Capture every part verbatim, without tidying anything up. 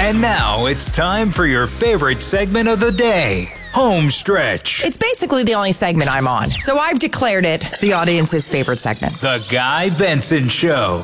And now it's time for your favorite segment of the day, Home Stretch. It's basically the only segment I'm on, so I've declared it the audience's favorite segment. The Guy Benson Show.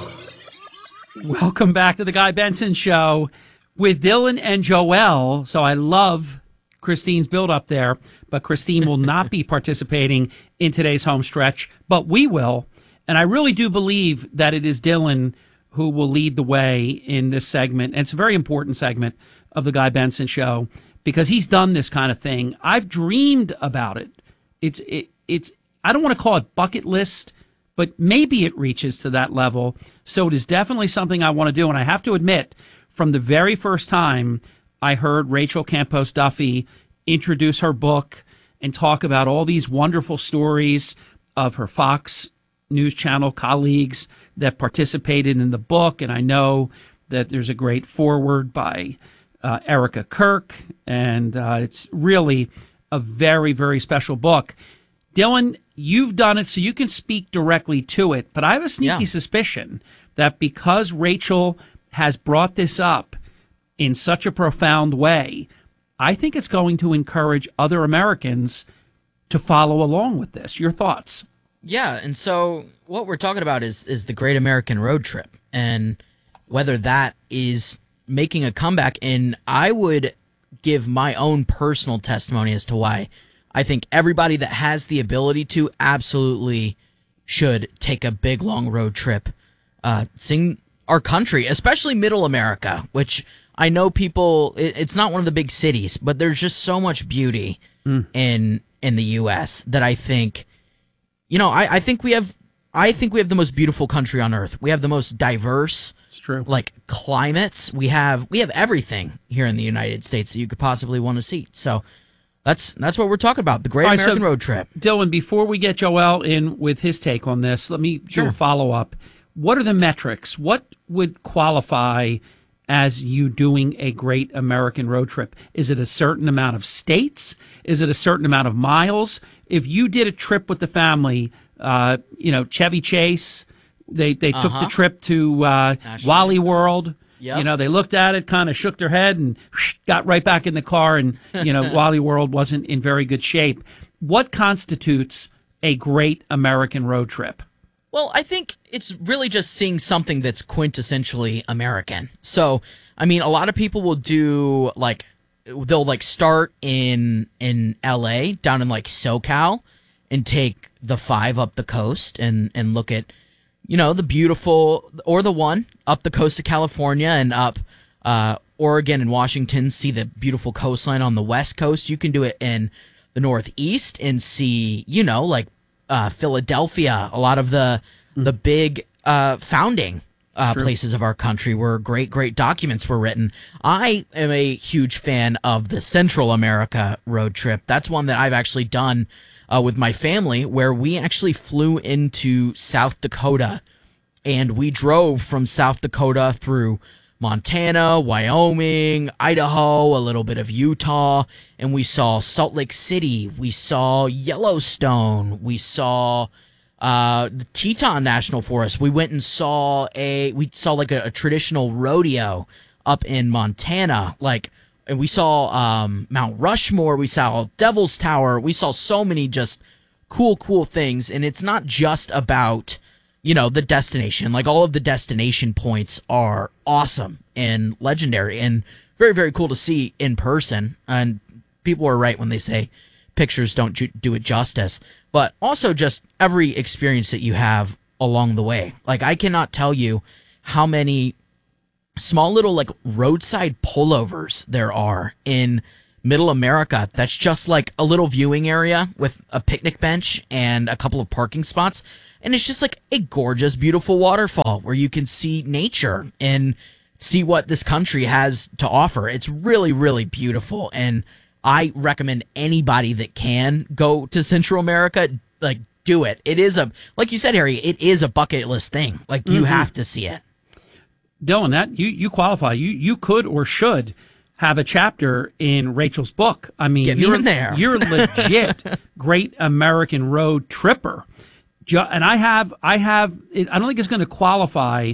Welcome back to the Guy Benson Show with Dylan and Joelle. So I love Christine's build up there, but Christine will not be participating in today's Home Stretch, but we will. And I really do believe that it is Dylan who will lead the way in this segment. And it's a very important segment of the Guy Benson Show because he's done this kind of thing. I've dreamed about it. It's, it, it's, I don't want to call it bucket list, but maybe it reaches to that level. So it is definitely something I want to do. And I have to admit, from the very first time I heard Rachel Campos Duffy introduce her book and talk about all these wonderful stories of her Fox News Channel colleagues that participated in the book, and I know that there's a great foreword by uh, Erica Kirk, and uh, it's really a very, very special book. Dylan, you've done it, so you can speak directly to it, but I have a sneaky yeah. suspicion that because Rachel has brought this up in such a profound way, I think it's going to encourage other Americans to follow along with this. Your thoughts? Yeah, and so what we're talking about is is the Great American Road Trip, and whether that is making a comeback. And I would give my own personal testimony as to why I think everybody that has the ability to absolutely should take a big, long road trip, uh, seeing our country, especially Middle America, which I know people, it, it's not one of the big cities, but there's just so much beauty mm. in in the U S that I think... You know, I, I think we have I think we have the most beautiful country on earth. We have the most diverse it's true. like climates. We have we have everything here in the United States that you could possibly want to see. So that's that's what we're talking about, the Great right, American so, Road Trip. Dylan, before we get Joel in with his take on this, let me sure. do a follow-up. What are the metrics? What would qualify as you doing a great American road trip? Is it a certain amount of states? Is it a certain amount of miles? If you did a trip with the family, uh, you know, Chevy Chase, they, they uh-huh. took the trip to uh, Wally World. Yep. You know, they looked at it, kind of shook their head, and whoosh, got right back in the car, and, you know, Wally World wasn't in very good shape. What constitutes a great American road trip? Well, I think it's really just seeing something that's quintessentially American. So, I mean, a lot of people will do, like, they'll, like, start in in L A, down in, like, SoCal, and take the five up the coast and, and look at, you know, the beautiful, or the one up the coast of California and up uh, Oregon and Washington, see the beautiful coastline on the West Coast. You can do it in the Northeast and see, you know, like, Uh, Philadelphia, a lot of the the big uh, founding uh, places of our country where great, great documents were written. I am a huge fan of the Central America road trip. That's one that I've actually done uh, with my family, where we actually flew into South Dakota, and we drove from South Dakota through Montana, Wyoming, Idaho, a little bit of Utah, and we saw Salt Lake City, we saw Yellowstone, we saw uh, the Teton National Forest. We went and saw a we saw like a, a traditional rodeo up in Montana, like, and we saw um, Mount Rushmore, we saw Devil's Tower, we saw so many just cool, cool things, and it's not just about, you know, the destination. Like, all of the destination points are awesome and legendary and very, very cool to see in person. And people are right when they say pictures don't ju- do it justice. But also just every experience that you have along the way. Like, I cannot tell you how many small little, like, roadside pullovers there are in Middle America that's just like a little viewing area with a picnic bench and a couple of parking spots. And it's just like a gorgeous, beautiful waterfall where you can see nature and see what this country has to offer. It's really, really beautiful. And I recommend anybody that can go to Central America, like, do it. It is a, like you said, Harry, it is a bucket list thing. Like, you mm-hmm. have to see it. Dylan, that you, you qualify. You you could or should have a chapter in Rachel's book. I mean, Get me you're in there. You're legit great American road tripper. And I have, I have, I don't think it's going to qualify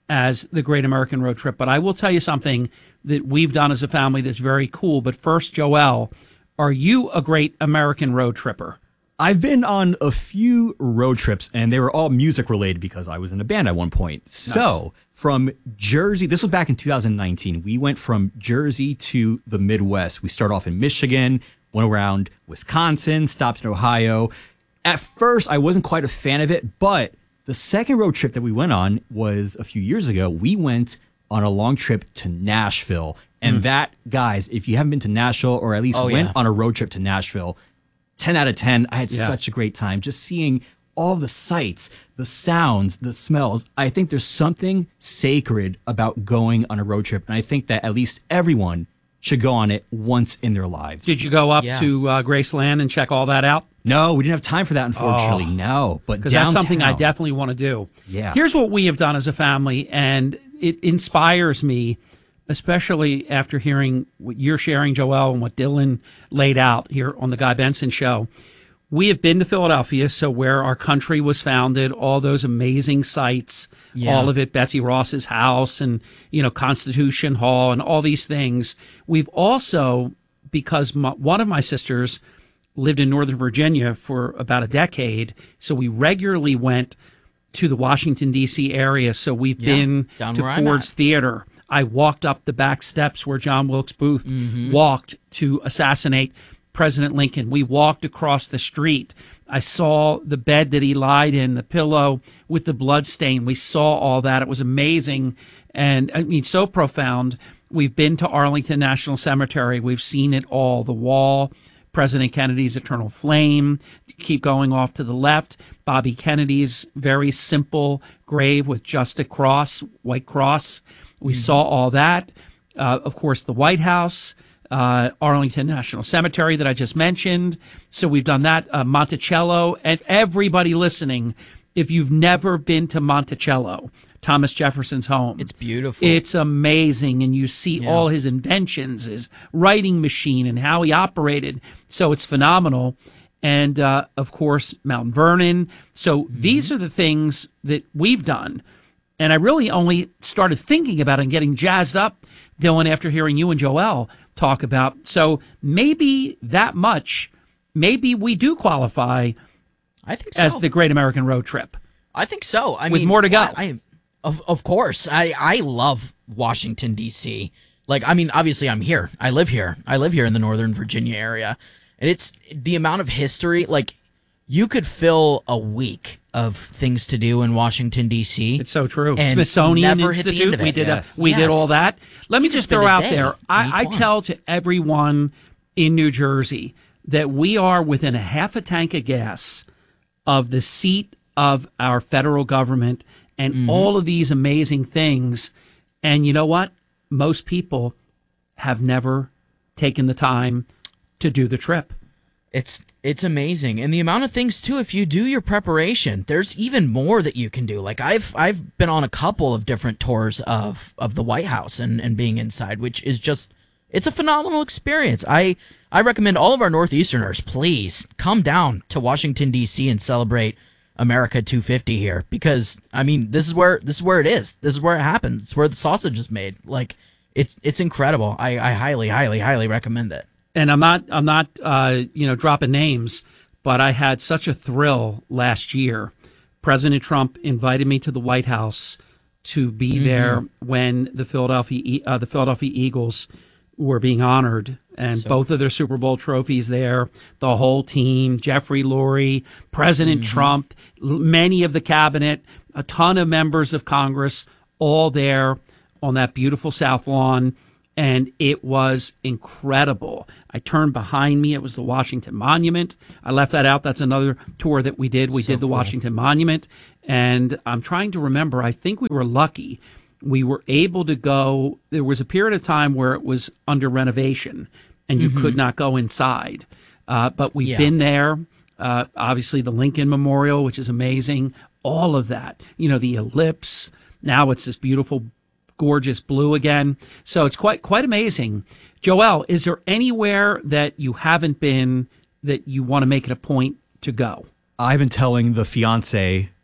as the Great American Road Trip. But I will tell you something that we've done as a family that's very cool. But first, Joel, are you a great American road tripper? I've been on a few road trips, and they were all music related because I was in a band at one point. Nice. So from Jersey, this was back in two thousand nineteen, we went from Jersey to the Midwest. We started off in Michigan, went around Wisconsin, stopped in Ohio. At first, I wasn't quite a fan of it, but the second road trip that we went on was a few years ago. We went on a long trip to Nashville. And mm. that, guys, if you haven't been to Nashville or at least oh, went yeah. on a road trip to Nashville, ten out of ten. I had yeah. such a great time just seeing all the sights, the sounds, the smells. I think there's something sacred about going on a road trip. And I think that at least everyone should go on it once in their lives. Did you go up yeah. to uh, Graceland and check all that out? No, we didn't have time for that, unfortunately. Oh, no, but because that's something I definitely want to do. Yeah. Here's what we have done as a family, and it inspires me, especially after hearing what you're sharing, Joel, and what Dylan laid out here on the Guy Benson Show. We have been to Philadelphia, so where our country was founded, all those amazing sites, yeah. all of it, Betsy Ross's house and, you know, Constitution Hall and all these things. We've also, because my, one of my sisters lived in Northern Virginia for about a decade, so we regularly went to the Washington, D C area. So we've yeah, been to Ford's Theater. I walked up the back steps where John Wilkes Booth mm-hmm. walked to assassinate President Lincoln. We walked across the street. I saw the bed that he lied in, the pillow with the blood stain. We saw all that. It was amazing. And I mean, so profound. We've been to Arlington National Cemetery. We've seen it all. The wall, President Kennedy's eternal flame. Keep going off to the left. Bobby Kennedy's very simple grave with just a cross, white cross. We mm-hmm. saw all that. Uh, of course, the White House, uh, Arlington National Cemetery that I just mentioned. So we've done that. Uh, Monticello. And everybody listening, if you've never been to Monticello, Thomas Jefferson's home. It's beautiful. It's amazing. And you see yeah. all his inventions, his writing machine and how he operated. So it's phenomenal. And, uh, of course, Mount Vernon. So mm-hmm. these are the things that we've done. And I really only started thinking about it and getting jazzed up, Dylan, after hearing you and Joel talk about. So maybe that much, maybe we do qualify I think so. as the Great American Road Trip. I think so. I With mean, more to go. I, I, of, of course. I, I love Washington, D C. Like, I mean, obviously I'm here. I live here. I live here in the Northern Virginia area. And it's the amount of history, like, you could fill a week of things to do in Washington, D C. It's so true. Smithsonian Institute, we did yes. a, we yes. did all that. Let me you just throw out there, I, I tell to everyone in New Jersey that we are within a half a tank of gas of the seat of our federal government and mm-hmm. all of these amazing things. And you know what? Most people have never taken the time to do the trip. It's it's amazing. And the amount of things too, if you do your preparation, there's even more that you can do. Like I've I've been on a couple of different tours of, of the White House and, and being inside, which is just it's a phenomenal experience. I I recommend all of our Northeasterners, please come down to Washington, D C and celebrate America two fifty here. Because I mean this is where this is where it is. This is where it happens. It's where the sausage is made. Like it's it's incredible. I, I highly, highly, highly recommend it. And I'm not, I'm not, uh, you know, dropping names, but I had such a thrill last year. President Trump invited me to the White House to be mm-hmm. there when the Philadelphia, uh, the Philadelphia Eagles were being honored, and so, both of their Super Bowl trophies there. The whole team, Jeffrey Lurie, President mm-hmm. Trump, many of the cabinet, a ton of members of Congress, all there on that beautiful South Lawn. And it was incredible. I turned behind me. It was the Washington Monument. I left that out. That's another tour that we did. We so did the cool. Washington Monument. And I'm trying to remember, I think we were lucky. We were able to go. There was a period of time where it was under renovation and you mm-hmm. could not go inside. Uh, but we've yeah. been there. Uh, obviously, the Lincoln Memorial, which is amazing. All of that. You know, the ellipse. Now it's this beautiful gorgeous blue again. So it's quite quite amazing. Joel, is there anywhere that you haven't been that you want to make it a point to go? I've been telling the fiance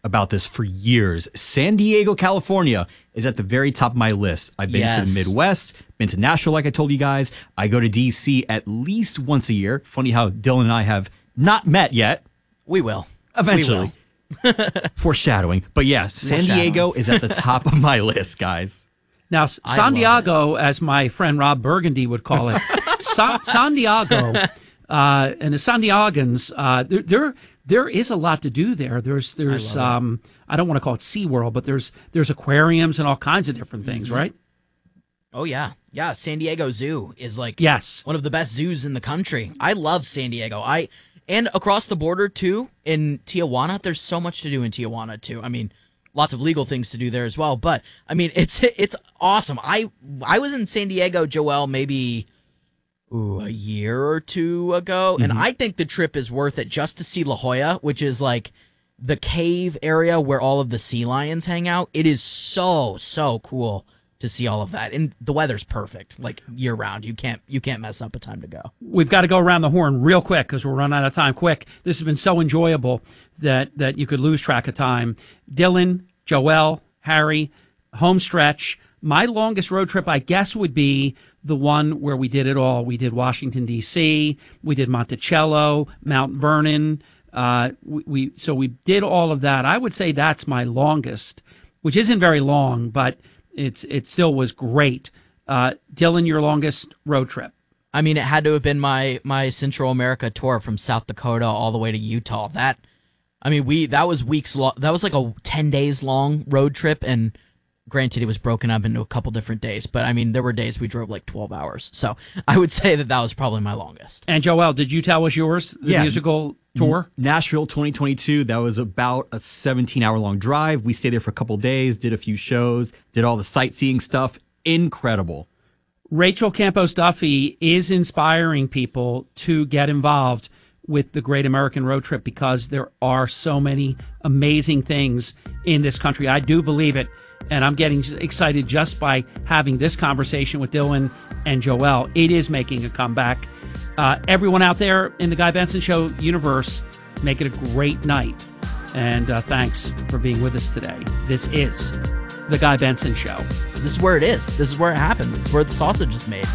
about this for years. San Diego, California is at the very top of my list. I've been Yes. to the Midwest, been to Nashville, like I told you guys. I go to D C at least once a year. Funny how Dylan and I have not met yet. We will. Eventually. We will. Foreshadowing. But yeah, San Foreshadowing. Diego is at the top of my list, guys. Now, love San Diego, as my friend Rob Burgundy would call it, Sa- San Diego, uh, and the San Diegans, uh, there, there, there is a lot to do there. There's, there's, I, um, I don't want to call it SeaWorld, but there's, there's aquariums and all kinds of different things, Mm-hmm. right? Oh, yeah. Yeah, San Diego Zoo is like Yes. one of the best zoos in the country. I love San Diego. I And across the border, too, in Tijuana, there's so much to do in Tijuana, too. I mean, lots of legal things to do there as well. But, I mean, it's it's awesome. I I was in San Diego, Joel, maybe ooh, a year or two ago, and I think the trip is worth it just to see La Jolla, which is like the cave area where all of the sea lions hang out. It is so, so cool to see all of that, and the weather's perfect, like year round. You can't you can't mess up a time to go. We've got to go around the horn real quick because we're running out of time. Quick, this has been so enjoyable that that you could lose track of time. Dylan, Joel, Harry, home stretch. My longest road trip, I guess, would be the one where we did it all. We did Washington D C, we did Monticello, Mount Vernon. Uh, we, we so we did all of that. I would say that's my longest, which isn't very long, but It's it still was great. Uh, Dylan, your longest road trip? I mean, it had to have been my my Central America tour from South Dakota all the way to Utah. That, I mean, we that was weeks long. That was like a ten days long road trip, and granted, it was broken up into a couple different days. But I mean, there were days we drove like twelve hours. So I would say that that was probably my longest. And Joel, did you tell us yours? The Yeah. musical tour? Nashville twenty twenty-two, that was about a seventeen hour long drive. We stayed there for a couple days, did a few shows, did all the sightseeing stuff. Incredible. Rachel Campos Duffy is inspiring people to get involved with the Great American Road Trip because there are so many amazing things in this country. I do believe it, and I'm getting excited just by having this conversation with Dylan and Joel. It is making a comeback. Uh, everyone out there in the Guy Benson Show universe, make it a great night. And uh, thanks for being with us today. This is the Guy Benson Show. This is where it is. This is where it happened. This is where the sausage is made.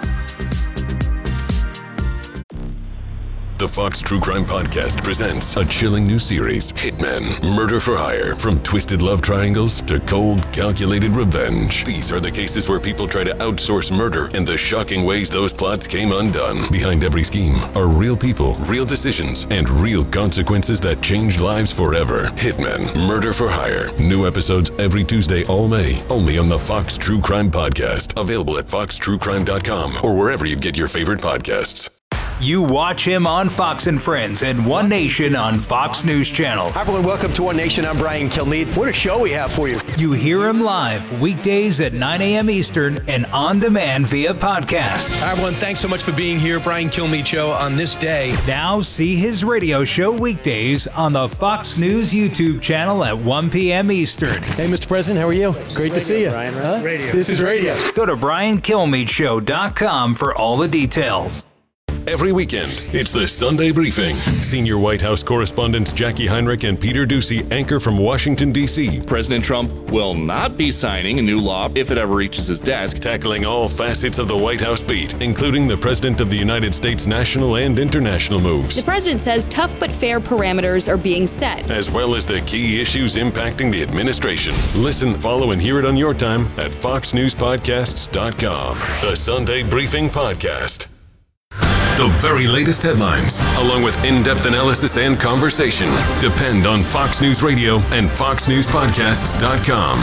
The Fox True Crime Podcast presents a chilling new series, Hitmen, Murder for Hire. From twisted love triangles to cold, calculated revenge. These are the cases where people try to outsource murder and the shocking ways those plots came undone. Behind every scheme are real people, real decisions, and real consequences that changed lives forever. Hitmen, Murder for Hire. New episodes every Tuesday all May, only on the Fox True Crime Podcast. Available at fox true crime dot com or wherever you get your favorite podcasts. You watch him on Fox and Friends and One Nation on Fox News Channel. Hi, everyone. Welcome to One Nation. I'm Brian Kilmeade. What a show we have for you. You hear him live weekdays at nine a.m. Eastern and on demand via podcast. Hi, everyone. Thanks so much for being here. Brian Kilmeade Show on this day. Now see his radio show weekdays on the Fox News YouTube channel at one p.m. Eastern. Hey, Mister President, how are you? Great to see you. Brian, right? Huh? Radio. This is radio. Go to brian kilmeade show dot com for all the details. Every weekend, it's the Sunday Briefing. Senior White House correspondents Jackie Heinrich and Peter Doocy anchor from Washington, D C President Trump will not be signing a new law if it ever reaches his desk. Tackling all facets of the White House beat, including the President of the United States national and international moves. The president says tough but fair parameters are being set, As well as the key issues impacting the administration. Listen, follow, and hear it on your time at fox news podcasts dot com. The Sunday Briefing Podcast. The very latest headlines, along with in-depth analysis and conversation, depend on Fox News Radio and fox news podcasts dot com.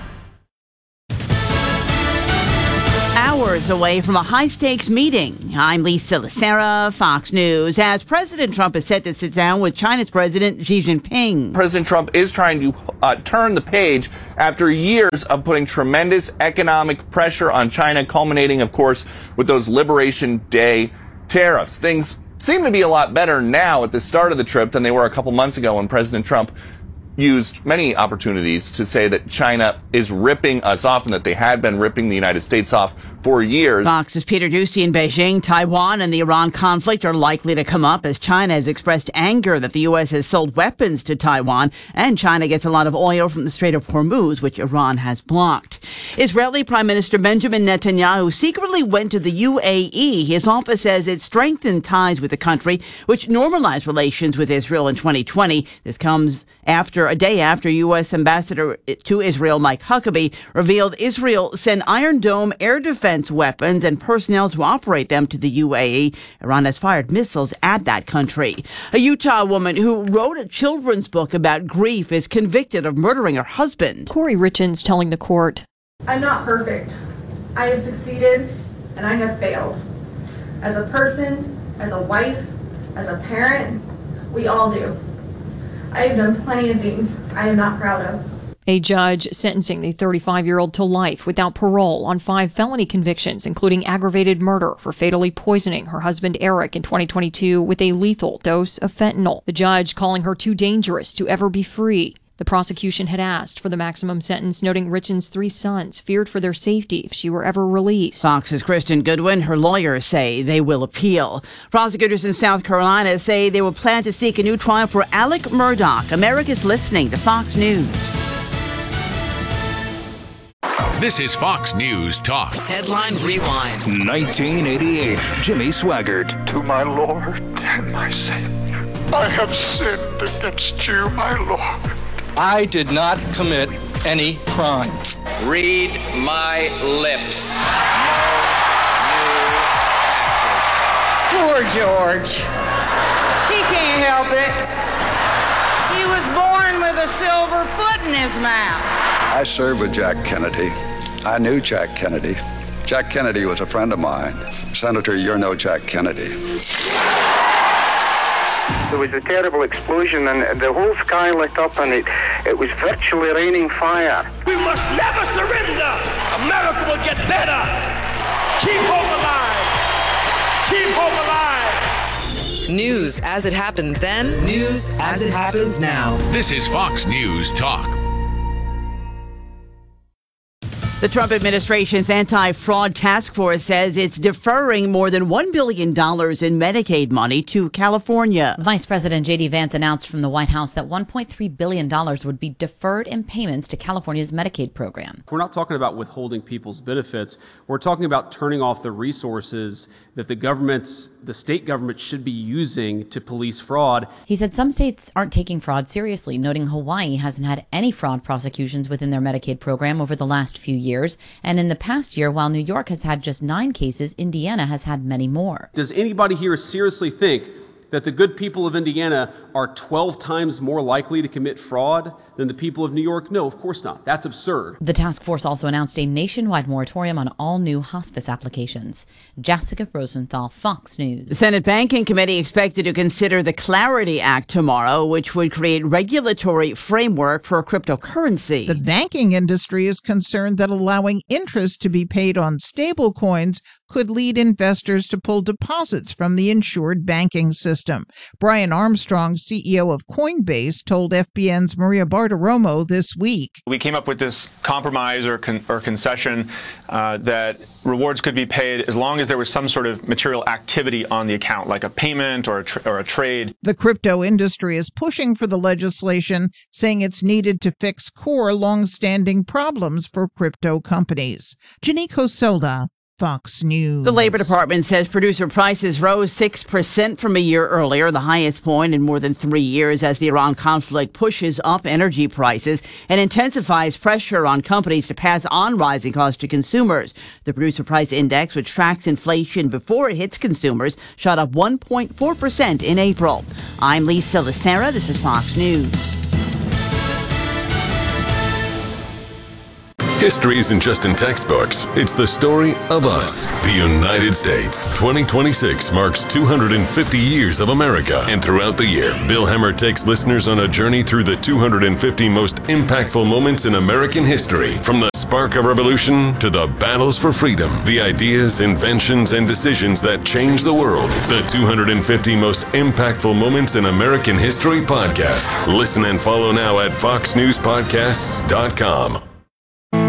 Hours away from a high-stakes meeting. I'm Lisa Lacera, Fox News, as President Trump is set to sit down with China's President Xi Jinping. President Trump is trying to uh, turn the page after years of putting tremendous economic pressure on China, culminating, of course, with those Liberation Day tariffs. Things seem to be a lot better now at the start of the trip than they were a couple months ago when President Trump used many opportunities to say that China is ripping us off and that they had been ripping the United States off for years. Fox's Peter Doocy in Beijing. Taiwan and the Iran conflict are likely to come up as China has expressed anger that the U S has sold weapons to Taiwan, and China gets a lot of oil from the Strait of Hormuz, which Iran has blocked. Israeli Prime Minister Benjamin Netanyahu secretly went to the U A E. His office says it strengthened ties with the country, which normalized relations with Israel in twenty twenty. This comes after a day after U S Ambassador to Israel Mike Huckabee revealed Israel sent Iron Dome air defense weapons and personnel to operate them to the U A E. Iran has fired missiles at that country. A Utah woman who wrote a children's book about grief is convicted of murdering her husband. Corey Richens telling the court, I'm not perfect. I have succeeded and I have failed. As a person, as a wife, as a parent, we all do. I have done plenty of things I am not proud of. A judge sentencing the thirty-five-year-old to life without parole on five felony convictions, including aggravated murder for fatally poisoning her husband Eric in twenty twenty-two with a lethal dose of fentanyl. The judge calling her too dangerous to ever be free. The prosecution had asked for the maximum sentence, noting Richens' three sons feared for their safety if she were ever released. Fox's Kristen Goodwin, her lawyers say they will appeal. Prosecutors in South Carolina say they will plan to seek a new trial for Alec Murdaugh. America's listening to Fox News. This is Fox News Talk. Headline Rewind. nineteen eighty-eight. Jimmy Swaggart. To my Lord and my Savior, I have sinned against you, my Lord. I did not commit any crime. Read my lips. No new taxes. Poor George. He can't help it. He was born with a silver foot in his mouth. I served with Jack Kennedy. I knew Jack Kennedy. Jack Kennedy was a friend of mine. Senator, you're no Jack Kennedy. There was a terrible explosion and the whole sky lit up and it, it was virtually raining fire. We must never surrender. America will get better. Keep hope alive. Keep hope alive. News as it happened then, news as it happens now. This is Fox News Talk. The Trump administration's anti-fraud task force says it's deferring more than one billion dollars in Medicaid money to California. Vice President J D Vance announced from the White House that one point three billion dollars would be deferred in payments to California's Medicaid program. We're not talking about withholding people's benefits. We're talking about turning off the resources that the governments, the state government should be using to police fraud. He said some states aren't taking fraud seriously, noting Hawaii hasn't had any fraud prosecutions within their Medicaid program over the last few years. Years. And in the past year, while New York has had just nine cases, Indiana has had many more. Does anybody here seriously think that the good people of Indiana are twelve times more likely to commit fraud than the people of New York? No, of course not. That's absurd. The task force also announced a nationwide moratorium on all new hospice applications. Jessica Rosenthal, Fox News. The Senate Banking Committee expected to consider the Clarity Act tomorrow, which would create regulatory framework for cryptocurrency. The banking industry is concerned that allowing interest to be paid on stable coins could lead investors to pull deposits from the insured banking system. Brian Armstrong, C E O of Coinbase, told F B N's Maria Bartiromo this week. We came up with this compromise or, con- or concession uh, that rewards could be paid as long as there was some sort of material activity on the account, like a payment or a, tra- or a trade. The crypto industry is pushing for the legislation, saying it's needed to fix core long-standing problems for crypto companies. Janique Hosola, Fox News. The Labor Department says producer prices rose six percent from a year earlier, the highest point in more than three years, as the Iran conflict pushes up energy prices and intensifies pressure on companies to pass on rising costs to consumers. The Producer Price Index, which tracks inflation before it hits consumers, shot up one point four percent in April. I'm Lisa Lacera. This is Fox News. History isn't just in textbooks. It's the story of us, the United States. twenty twenty-six marks two hundred fifty years of America. And throughout the year, Bill Hemmer takes listeners on a journey through the two hundred fifty most impactful moments in American history. From the spark of revolution to the battles for freedom, the ideas, inventions, and decisions that changed the world. The two hundred fifty most impactful moments in American history podcast. Listen and follow now at fox news podcasts dot com.